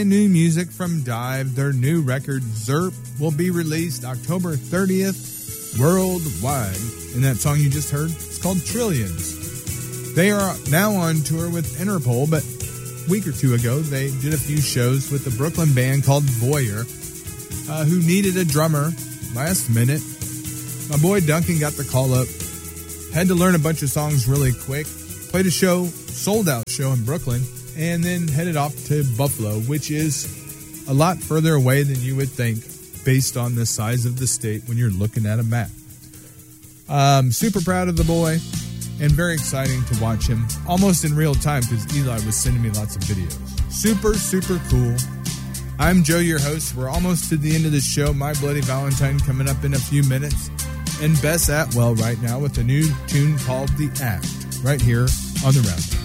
New music from Dive. Their new record, Zerp, will be released October 30th worldwide. And that song you just heard, it's called Trillions. They are now on tour with Interpol, but a week or two ago, they did a few shows with a Brooklyn band called Voyeur, who needed a drummer last minute. My boy Duncan got the call up, had to learn a bunch of songs really quick, played a show, sold out show in Brooklyn, and then headed off to Buffalo, which is a lot further away than you would think based on the size of the state when you're looking at a map. Super proud of the boy and very exciting to watch him almost in real time because Eli was sending me lots of videos. Super, super cool. I'm Joe, your host. We're almost to the end of the show. My Bloody Valentine coming up in a few minutes. And Bess Atwell right now with a new tune called The Act right here on The Roundup.